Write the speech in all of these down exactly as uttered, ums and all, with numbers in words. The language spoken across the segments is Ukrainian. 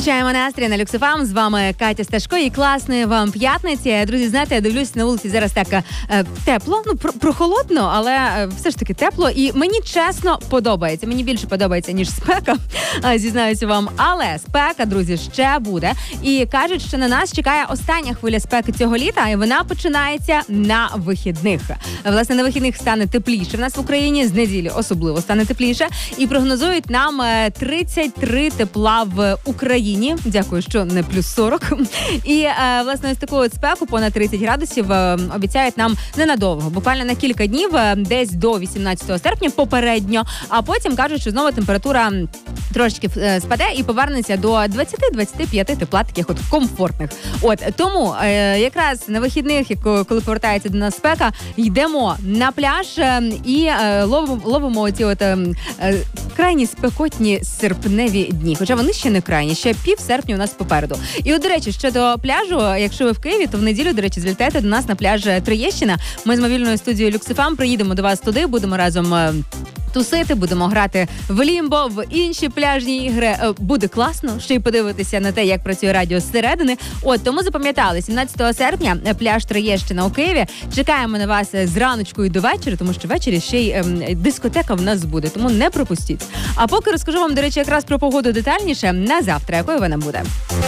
Підвищаємо настрій на Люкс еф ем. З вами Катя Сташко і класної вам п'ятниці. Друзі, знаєте, я дивлюсь, на вулиці зараз так е, тепло, ну, про- прохолодно, але е, все ж таки тепло. І мені чесно подобається. Мені більше подобається, ніж спека, е, зізнаюся вам. Але спека, друзі, ще буде. І кажуть, що на нас чекає остання хвиля спеки цього літа, і вона починається на вихідних. Власне, на вихідних стане тепліше в нас в Україні, з неділі особливо стане тепліше. І прогнозують нам тридцять три тепла в Україні. Дякую, що не плюс сорок. І, е, власне, ось таку от спеку понад тридцять градусів е, обіцяють нам ненадовго. Буквально на кілька днів, е, десь до вісімнадцятого серпня попередньо. А потім кажуть, що знову температура трошечки е, спаде і повернеться до двадцять-двадцять п'ять тепла, таких от комфортних. От, тому е, якраз на вихідних, як, коли повертається до нас спека, йдемо на пляж е, і е, ловимо, ловимо ці от е, е, крайні спекотні серпневі дні. Хоча вони ще не крайні, ще пів серпня у нас попереду. І от, до речі, щодо пляжу, якщо ви в Києві, то в неділю, до речі, злітайте до нас на пляж Троєщина. Ми з мобільною студією Люкс еф ем приїдемо до вас туди, будемо разом е, тусити, будемо грати в лімбо, в інші пляжні ігри. Буде класно, ще й подивитися на те, як працює радіо зсередини. От, тому запам'ятали, сімнадцятого серпня пляж Троєщина у Києві. Чекаємо на вас з раночку і до вечора, тому що ввечері ще й ем, дискотека в нас буде, тому не пропустіть. А поки розкажу вам, до речі, якраз про погоду детальніше на завтра, якою вона буде.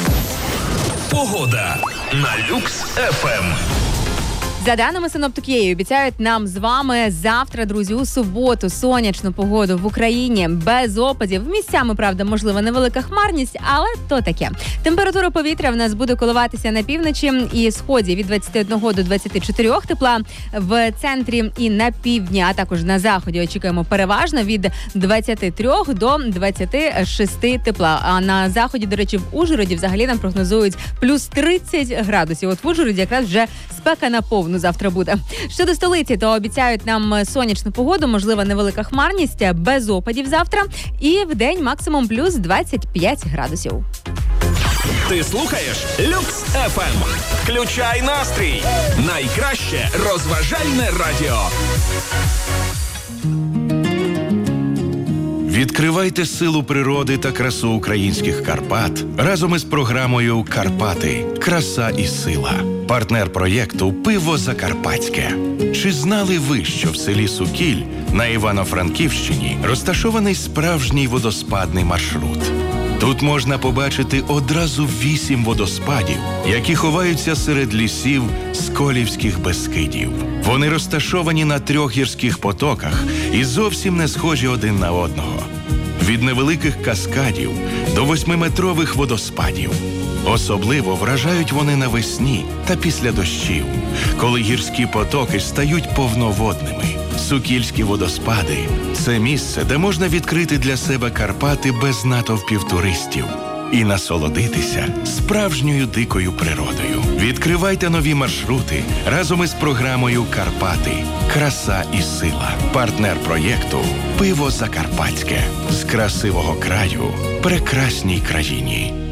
Погода на Люкс еф ем. За даними синоптиків, обіцяють нам з вами завтра, друзі, у суботу сонячну погоду в Україні без опадів. Місцями, правда, можливо, невелика хмарність, але то таке. Температура повітря в нас буде коливатися на півночі і сході від двадцяти одного до двадцяти чотирьох тепла. В центрі і на півдні, а також на заході очікуємо переважно від двадцяти трьох до двадцяти шести тепла. А на заході, до речі, в Ужгороді взагалі нам прогнозують плюс тридцять градусів. От в Ужгороді якраз вже спека на повну завтра буде. Щодо столиці, то обіцяють нам сонячну погоду, можливо, невелика хмарність, без опадів завтра. І в день максимум плюс двадцять п'ять градусів. Ти слухаєш Люкс еф ем. Включай настрій. Найкраще розважальне радіо. Відкривайте силу природи та красу українських Карпат разом із програмою «Карпати. Краса і сила». Партнер проєкту «Пиво Закарпатське». Чи знали ви, що в селі Сукіль на Івано-Франківщині розташований справжній водоспадний маршрут? Тут можна побачити одразу вісім водоспадів, які ховаються серед лісів Сколівських Бескидів. Вони розташовані на трьох гірських потоках і зовсім не схожі один на одного. Від невеликих каскадів до восьмиметрових водоспадів. Особливо вражають вони навесні та після дощів, коли гірські потоки стають повноводними. Сукільські водоспади – це місце, де можна відкрити для себе Карпати без натовпів туристів і насолодитися справжньою дикою природою. Відкривайте нові маршрути разом із програмою «Карпати. Краса і сила». Партнер проєкту «Пиво Закарпатське». З красивого краю прекрасній країні.